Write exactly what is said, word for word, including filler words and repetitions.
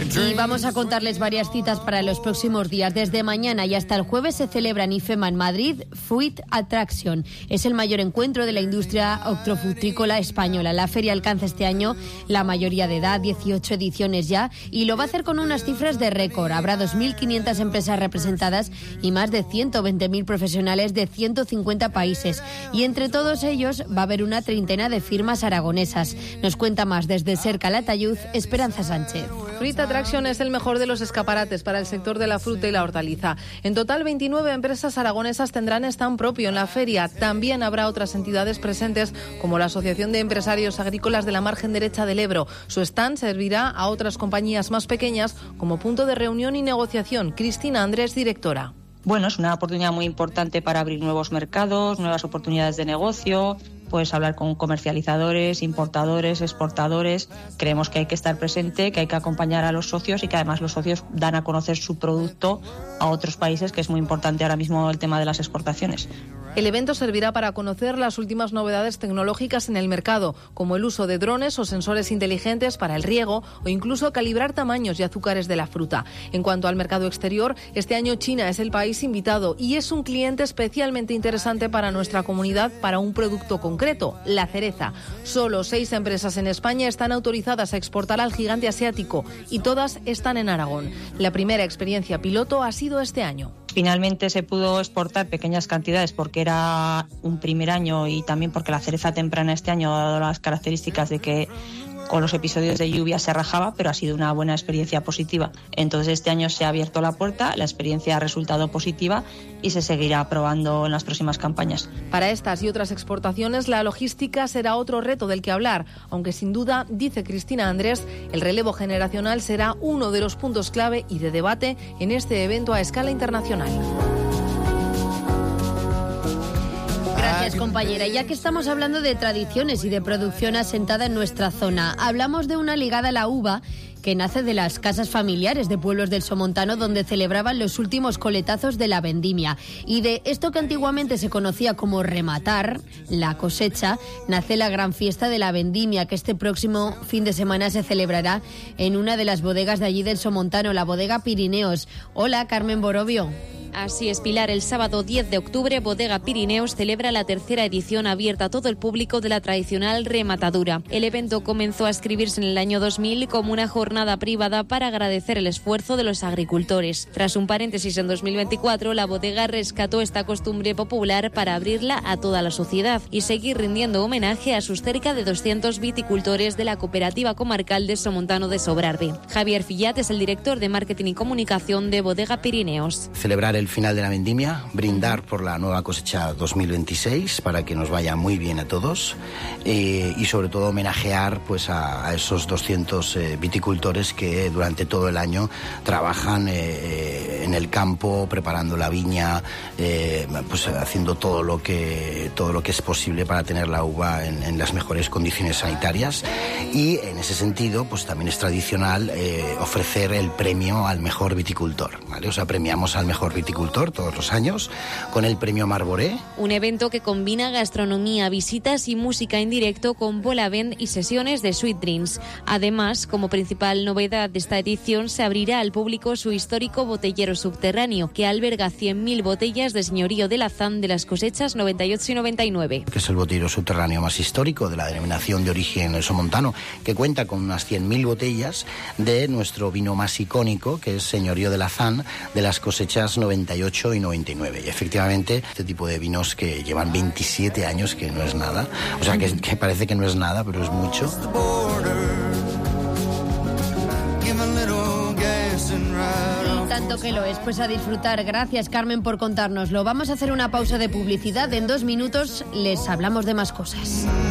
Y vamos a contarles varias citas para los próximos días. Desde mañana y hasta el jueves se celebra en IFEMA en Madrid Fruit Attraction. Es el mayor encuentro de la industria hortofrutícola española. La feria alcanza este año la mayoría de edad, dieciocho ediciones ya, y lo va a hacer con unas cifras de récord. Habrá dos mil quinientas empresas representadas y más de ciento veinte mil profesionales de ciento cincuenta países. Y entre todos ellos va a haber una treintena de firmas aragonesas. Nos cuenta más desde Ser Calatayud, Esperanza Sánchez. Fruit Attraction es el mejor de los escaparates para el sector de la fruta y la hortaliza. En total, veintinueve empresas aragonesas tendrán stand propio en la feria. También habrá otras entidades presentes, como la Asociación de Empresarios Agrícolas de la Margen Derecha del Ebro. Su stand servirá a otras compañías más pequeñas como punto de reunión y negociación. Cristina Andrés, directora. Bueno, es una oportunidad muy importante para abrir nuevos mercados, nuevas oportunidades de negocio. Puedes hablar con comercializadores, importadores, exportadores. Creemos que hay que estar presente, que hay que acompañar a los socios y que además los socios dan a conocer su producto a otros países, que es muy importante ahora mismo el tema de las exportaciones. El evento servirá para conocer las últimas novedades tecnológicas en el mercado, como el uso de drones o sensores inteligentes para el riego o incluso calibrar tamaños y azúcares de la fruta. En cuanto al mercado exterior, este año China es el país invitado y es un cliente especialmente interesante para nuestra comunidad para un producto concreto, la cereza. Solo seis empresas en España están autorizadas a exportar al gigante asiático y todas están en Aragón. La primera experiencia piloto ha sido este año. Finalmente se pudo exportar pequeñas cantidades porque era un primer año y también porque la cereza temprana este año ha dado las características de que con los episodios de lluvia se rajaba, pero ha sido una buena experiencia positiva. Entonces este año se ha abierto la puerta, la experiencia ha resultado positiva y se seguirá probando en las próximas campañas. Para estas y otras exportaciones, la logística será otro reto del que hablar, aunque sin duda, dice Cristina Andrés, el relevo generacional será uno de los puntos clave y de debate en este evento a escala internacional. Gracias, compañera. Ya que estamos hablando de tradiciones y de producción asentada en nuestra zona, hablamos de una ligada a la uva que nace de las casas familiares de pueblos del Somontano, donde celebraban los últimos coletazos de la vendimia. Y de esto que antiguamente se conocía como rematar la cosecha, nace la gran fiesta de la vendimia, que este próximo fin de semana se celebrará en una de las bodegas de allí del Somontano, la bodega Pirineos. Hola, Carmen Borovio. Así es, Pilar. El sábado diez de octubre, Bodega Pirineos celebra la tercera edición abierta a todo el público de la tradicional rematadura. El evento comenzó a escribirse en el año dos mil como una jornada privada para agradecer el esfuerzo de los agricultores. Tras un paréntesis en dos mil veinticuatro, la bodega rescató esta costumbre popular para abrirla a toda la sociedad y seguir rindiendo homenaje a sus cerca de doscientos viticultores de la Cooperativa Comarcal de Somontano de Sobrarbe. Javier Fillat es el director de Marketing y Comunicación de Bodega Pirineos. Celebrar el final de la vendimia, brindar por la nueva cosecha dos mil veintiséis para que nos vaya muy bien a todos eh, y sobre todo homenajear pues a, a esos doscientos eh, viticultores que durante todo el año trabajan eh, en el campo, preparando la viña, eh, pues haciendo todo lo que todo lo que es posible para tener la uva en, en las mejores condiciones sanitarias, y en ese sentido pues también es tradicional eh, ofrecer el premio al mejor viticultor, ¿vale? O sea, premiamos al mejor viticultor todos los años con el premio Marboré. Un evento que combina gastronomía, visitas y música en directo con bola band y sesiones de sweet drinks. Además, como principal novedad de esta edición, se abrirá al público su histórico botellero subterráneo, que alberga cien mil botellas de señorío de Lazán de las cosechas noventa y ocho y noventa y nueve. Que es el botellero subterráneo más histórico de la denominación de origen el somontano, que cuenta con unas cien mil botellas de nuestro vino más icónico, que es señorío de Lazán de las cosechas noventa y ocho y noventa y nueve. Y efectivamente, este tipo de vinos que llevan veintisiete años, que no es nada, o sea, que, que parece que no es nada, pero es mucho. Y tanto que lo es, pues a disfrutar. Gracias, Carmen, por contárnoslo. Vamos a hacer una pausa de publicidad. En dos minutos les hablamos de más cosas.